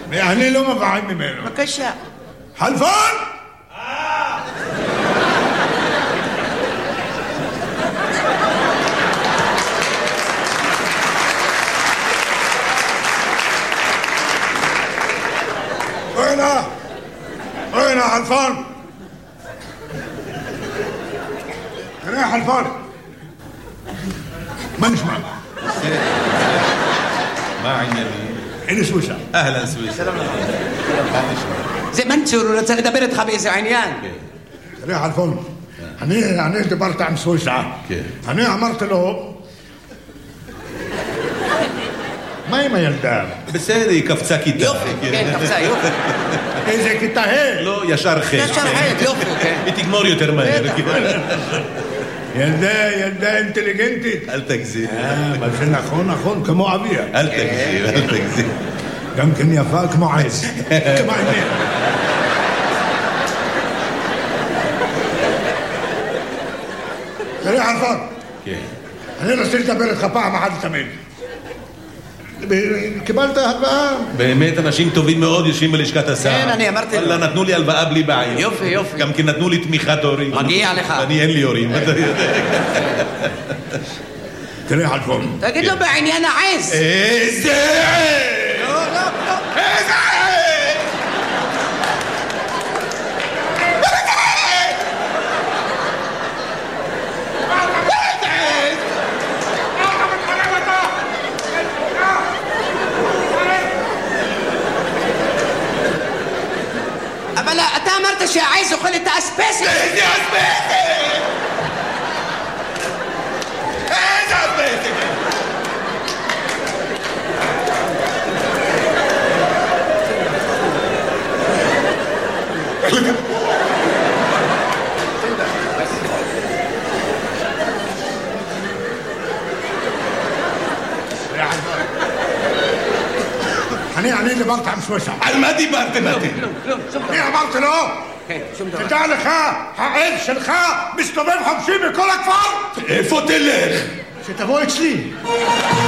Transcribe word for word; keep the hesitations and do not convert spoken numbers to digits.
אני לא מבעיים ממנו. בבקשה. חלפון! הנה! הנה, חלפון! תראה, חלפון! מה נשמע? מה העניינים? הנה סוויסה. אהלן סוויסה. זה מנצור, הוא רוצה לדבר איתך באיזה עניין. תראה, חלפון, אני דיברתי עם סוויסה. אני אמרתי לו, מה עם הילדה? בסדר, היא קפצה כיתה. יופי, כן, קפצה, יופי. איזה כיתה ה'? לא, ישר ח'. ישר ח', יופי, כן. היא תגמור יותר מהר. ילדה, ילדה אינטליגנטית. אל תגזים. מה זה נכון, נכון, כמו אביה. אל תגזים, אל תגזים. גם כן יפה כמו עז. כמו עניין. תראה, חלפון. כן. אני רוצה לדבר איתך פעם אחת לתמיד. קיבלת הלוואה? באמת אנשים טובים מאוד יושבים בלשכת השר. כן, אני אמרתי לו. וואלה, נתנו לי הלוואה בלי בעיה. יופי, יופי. גם כי נתנו לי תמיכת הורים. מגיע לך. אני אין לי הורים. תראה, חלפון. תגיד לו בעניין העז. איזה עז! לא, לא, לא. איזה עז! אבל אתה אמרת שהעז אוכל את האספסת. איזה אספסת! איזה אספסת! אני, אני דיברתי עם סוויסה. על מה דיברתם אתם? כלום, כלום, שום דבר. אני אמרתי לו, כן, שום דבר. תדע לך, העז שלך מסתובב חופשי בכל הכפר. איפה תלך? שתבוא אצלי.